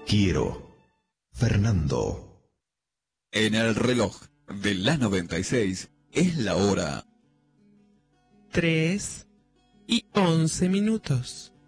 Quiero. Fernando. En el reloj de la 96 es la hora 3:11.